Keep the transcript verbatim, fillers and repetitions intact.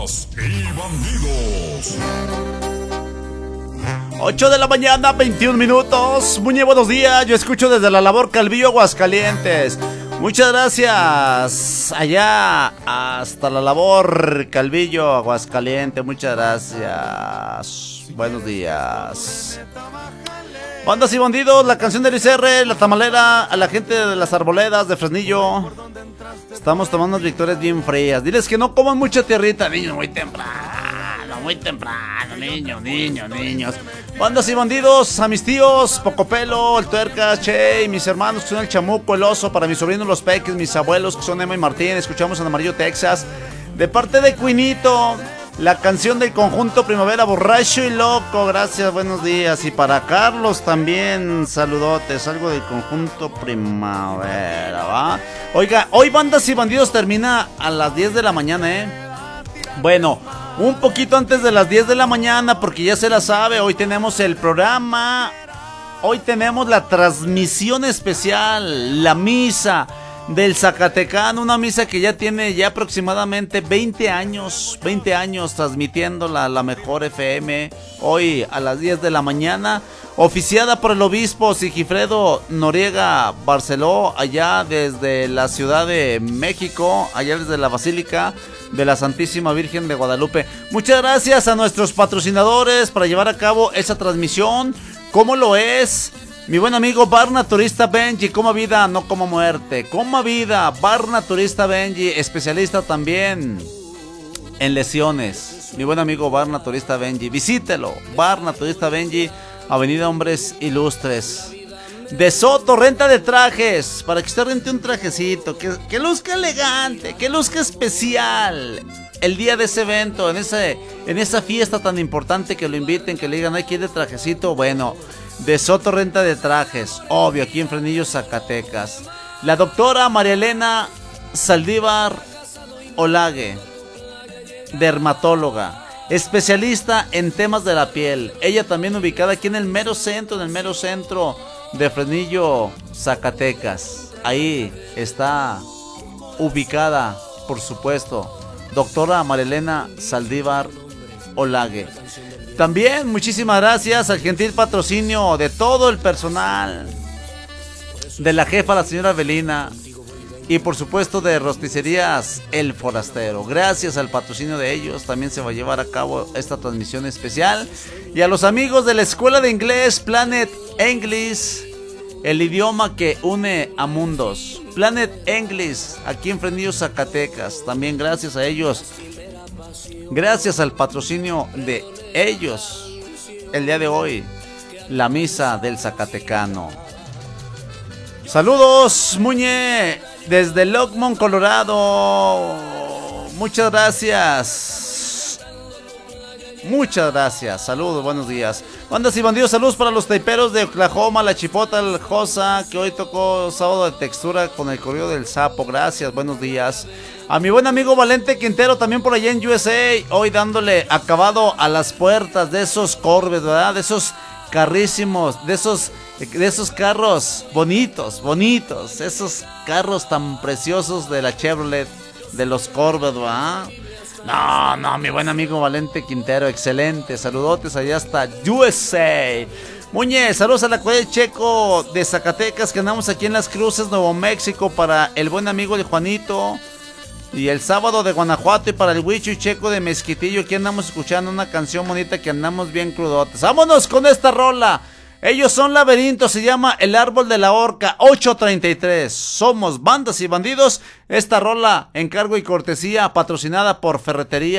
Bandas y bandidos. ocho de la mañana, veintiún minutos. Muñe, buenos días. Yo escucho desde la labor Calvillo, Aguascalientes. Muchas gracias. Allá hasta la labor Calvillo, Aguascalientes. Muchas gracias. Buenos días. Bandas y bandidos, la canción de Luis R, la tamalera, a la gente de las arboledas de Fresnillo. Estamos tomando unas victorias bien frías. Diles que no coman mucha tierrita, niños, muy temprano, muy temprano, niños, niños, niños. Bandas y bandidos, a mis tíos, Pocopelo, el Tuercas, Che, y mis hermanos que son el Chamuco, el Oso, para mis sobrinos los Peques, mis abuelos que son Emma y Martín, escuchamos en Amarillo, Texas. De parte de Cuinito, la canción del conjunto Primavera, Borracho y Loco. Gracias, buenos días. Y para Carlos también, saludotes. Algo del conjunto Primavera, ¿va? Oiga, hoy Bandas y Bandidos termina a las diez de la mañana, ¿eh? Bueno, un poquito antes de las diez de la mañana, porque ya se la sabe. Hoy tenemos el programa. Hoy tenemos la transmisión especial, la misa del Zacatecano, una misa que ya tiene ya aproximadamente veinte años, veinte años transmitiéndola a la mejor F M, hoy a las diez de la mañana, oficiada por el obispo Sigifredo Noriega Barceló, allá desde la Ciudad de México, allá desde la Basílica de la Santísima Virgen de Guadalupe. Muchas gracias a nuestros patrocinadores para llevar a cabo esa transmisión. ¿Cómo lo es? Mi buen amigo Bar Naturista Benji, coma vida, no como muerte. Coma vida, Bar Naturista Benji, especialista también en lesiones. Mi buen amigo Bar Naturista Benji, visítelo. Bar Naturista Benji, Avenida Hombres Ilustres. De Soto, renta de trajes, para que usted rente un trajecito, que, que luzca elegante, que luzca especial. El día de ese evento, en, ese, en esa fiesta tan importante, que lo inviten, que le digan, ay, ¿quiere trajecito? Bueno, De Soto renta de trajes, obvio, aquí en Fresnillo, Zacatecas. La doctora María Elena Saldívar Olague, dermatóloga, especialista en temas de la piel. Ella también ubicada aquí en el mero centro, en el mero centro de Fresnillo, Zacatecas. Ahí está ubicada, por supuesto, doctora María Elena Saldívar Olague. También muchísimas gracias al gentil patrocinio de todo el personal, de la jefa, la señora Belina, y por supuesto de Rosticerías El Forastero. Gracias al patrocinio de ellos también se va a llevar a cabo esta transmisión especial. Y a los amigos de la Escuela de Inglés Planet English, el idioma que une a mundos. Planet English, aquí en Fresnillo, Zacatecas. También gracias a ellos, gracias al patrocinio de ellos, el día de hoy, la misa del Zacatecano. Saludos, Muñe, desde Lockmont, Colorado. Muchas gracias. Muchas gracias. Saludos, buenos días. Bandas y bandidos, saludos para los taiperos de Oklahoma, la Chipota, el Josa, que hoy tocó sábado de textura con el corrido del sapo. Gracias, buenos días. A mi buen amigo Valente Quintero, también por allá en U S A, hoy dándole acabado a las puertas de esos Corvettes, ¿verdad? De esos carrísimos, de esos, de esos carros bonitos, bonitos, esos carros tan preciosos de la Chevrolet, de los Corvettes, ¿verdad? No, no, mi buen amigo Valente Quintero, excelente, saludotes allá hasta U S A. Muñe, saludos a la Cuadra Checo de Zacatecas, que andamos aquí en Las Cruces, Nuevo México, para el buen amigo de Juanito. Y el sábado de Guanajuato, y para el Huicho y Checo de Mezquitillo, aquí andamos escuchando una canción bonita, que andamos bien crudotes. ¡Vámonos con esta rola! Ellos son Laberinto, se llama El Árbol de la Horca, ocho treinta y tres. Somos Bandas y Bandidos. Esta rola, encargo y cortesía, patrocinada por Ferretería